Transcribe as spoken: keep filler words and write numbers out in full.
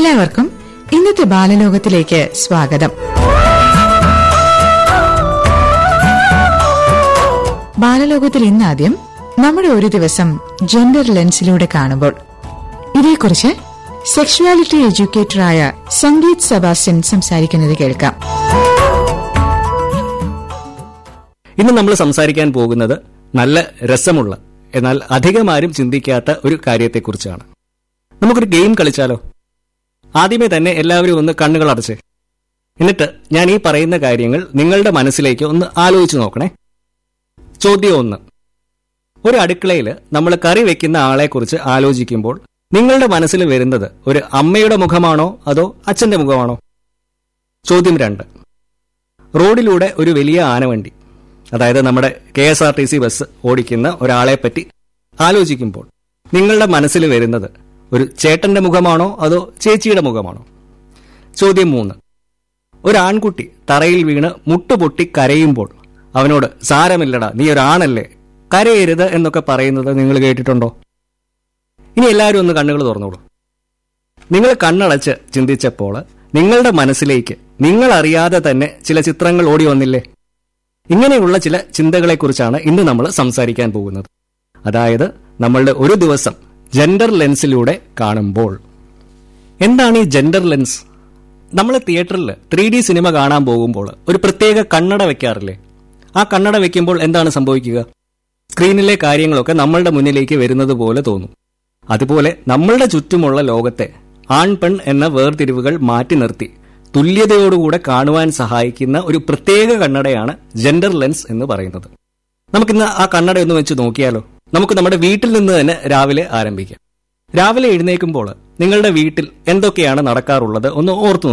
എല്ലാവർക്കും ഇന്നത്തെ ബാലലോകത്തിലേക്ക് സ്വാഗതം. ബാലലോകത്തിൽ ഇന്നാദ്യം നമ്മുടെ ഒരു ദിവസം ജെൻഡർ ലെൻസിലൂടെ കാണുമ്പോൾ ഇതേക്കുറിച്ച് സെക്ഷുവാലിറ്റി എഡ്യൂക്കേറ്ററായ സംഗീത് സെബാസ്റ്റ്യൻ സംസാരിക്കുന്നത് കേൾക്കാം. ഇന്ന് നമ്മൾ സംസാരിക്കാൻ പോകുന്നത് നല്ല രസമുള്ള എന്നാൽ അധികമാരും ചിന്തിക്കാത്ത ഒരു കാര്യത്തെക്കുറിച്ചാണ്. നമുക്കൊരു ഗെയിം കളിച്ചാലോ? ആദ്യമേ തന്നെ എല്ലാവരും ഒന്ന് കണ്ണുകൾ അടച്ചേ. എന്നിട്ട് ഞാൻ ഈ പറയുന്ന കാര്യങ്ങൾ നിങ്ങളുടെ മനസ്സിലേക്ക് ഒന്ന് ആലോചിച്ച് നോക്കണേ. ചോദ്യം ഒന്ന്. ഒരു അടുക്കളയിൽ നമ്മൾ കറി വെക്കുന്ന ആളെക്കുറിച്ച് ആലോചിക്കുമ്പോൾ നിങ്ങളുടെ മനസ്സിൽ വരുന്നത് ഒരു അമ്മയുടെ മുഖമാണോ അതോ അച്ഛന്റെ മുഖമാണോ? ചോദ്യം രണ്ട്. റോഡിലൂടെ ഒരു വലിയ ആനവണ്ടി, അതായത് നമ്മുടെ K S R T C bus ഓടിക്കുന്ന ഒരാളെ പറ്റി ആലോചിക്കുമ്പോൾ നിങ്ങളുടെ മനസ്സിൽ വരുന്നത് ഒരു ചേട്ടന്റെ മുഖമാണോ അതോ ചേച്ചിയുടെ മുഖമാണോ? ചോദ്യം മൂന്ന്. ഒരു ആൺകുട്ടി തറയിൽ വീണ് മുട്ടുപൊട്ടി കരയുമ്പോൾ അവനോട് സാരമില്ലടാ നീ ഒരാണല്ലേ കരയരുത് എന്നൊക്കെ പറയുന്നത് നിങ്ങൾ കേട്ടിട്ടുണ്ടോ? ഇനി എല്ലാവരും ഒന്ന് കണ്ണുകൾ തുറന്നോളൂ. നിങ്ങൾ കണ്ണടച്ച് ചിന്തിച്ചപ്പോൾ നിങ്ങളുടെ മനസ്സിലേക്ക് നിങ്ങൾ അറിയാതെ തന്നെ ചില ചിത്രങ്ങൾ ഓടി വന്നില്ലേ? ഇങ്ങനെയുള്ള ചില ചിന്തകളെക്കുറിച്ചാണ് ഇന്ന് നമ്മൾ സംസാരിക്കാൻ പോകുന്നത്. അതായത് നമ്മളുടെ ഒരു ദിവസം ജെൻഡർ ലെൻസിലൂടെ കാണുമ്പോൾ. എന്താണ് ഈ ജെൻഡർ ലെൻസ്? നമ്മൾ തിയേറ്ററിൽ ത്രീ ഡി സിനിമ കാണാൻ പോകുമ്പോൾ ഒരു പ്രത്യേക കണ്ണട വെക്കാറില്ലേ? ആ കണ്ണട വെക്കുമ്പോൾ എന്താണ് സംഭവിക്കുക? സ്ക്രീനിലെ കാര്യങ്ങളൊക്കെ നമ്മളുടെ മുന്നിലേക്ക് വരുന്നത് പോലെ തോന്നും. അതുപോലെ നമ്മളുടെ ചുറ്റുമുള്ള ലോകത്തെ ആൺ പെൺ എന്ന വേർതിരിവുകൾ മാറ്റി നിർത്തി തുല്യതയോടുകൂടെ കാണുവാൻ സഹായിക്കുന്ന ഒരു പ്രത്യേക കണ്ണടയാണ് ജെൻഡർ ലെൻസ് എന്ന് പറയുന്നത്. നമുക്കിന്ന് ആ കണ്ണട ഒന്ന് വെച്ച് നോക്കിയാലോ? നമുക്ക് നമ്മുടെ വീട്ടിൽ നിന്ന് തന്നെ രാവിലെ ആരംഭിക്കാം. രാവിലെ എഴുന്നേൽക്കുമ്പോൾ നിങ്ങളുടെ വീട്ടിൽ എന്തൊക്കെയാണ് നടക്കാറുള്ളത് ഒന്ന് ഓർത്തു